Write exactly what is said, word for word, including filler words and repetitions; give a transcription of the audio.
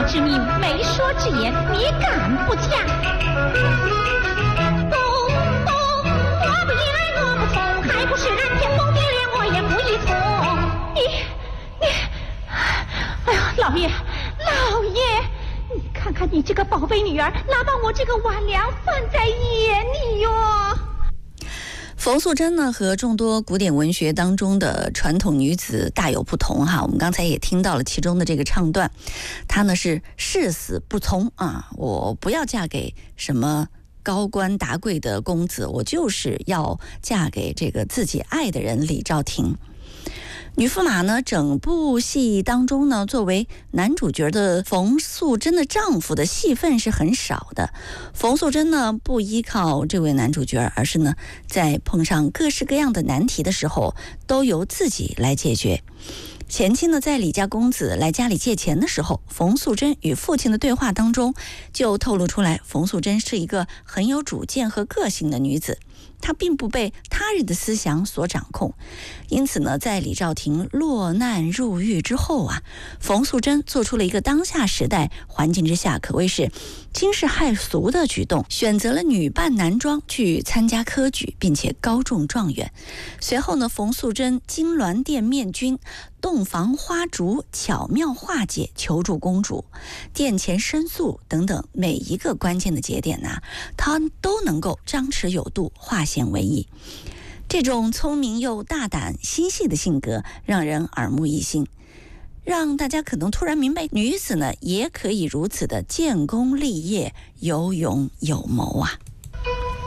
之命，媒妁之言，你敢不嫁？公公，我不依赖，我不从，还不是人天公地连，我也不依从。你你，哎呀，老爷老爷，你看看你这个宝贝女儿，哪把我这个万良放在眼里哟？ 冯素贞呢，和众多古典文学当中的传统女子大有不同哈。我们刚才也听到了其中的这个唱段，她呢是誓死不从啊，我不要嫁给什么高官达贵的公子，我就是要嫁给这个自己爱的人李兆廷。女驸马呢，整部戏当中呢，作为男主角的冯素贞的丈夫的戏份是很少的。冯素贞呢，不依靠这位男主角，而是呢，在碰上各式各样的难题的时候，都由自己来解决。前期呢，在李家公子来家里借钱的时候，冯素贞与父亲的对话当中就透露出来，冯素贞是一个很有主见和个性的女子，她并不被他人的思想所掌控。因此呢，在李兆廷落难入狱之后啊，冯素贞做出了一个当下时代环境之下可谓是惊世骇俗的举动，选择了女扮男装去参加科举，并且高中状元。随后呢，冯素贞金銮殿面君，洞房花烛，巧妙化解，求助公主，殿前申诉等等，每一个关键的节点呢、啊，她都能够张弛有度，化险为夷。这种聪明又大胆心细的性格让人耳目一新，让大家可能突然明白，女子呢也可以如此的建功立业，有勇有谋啊。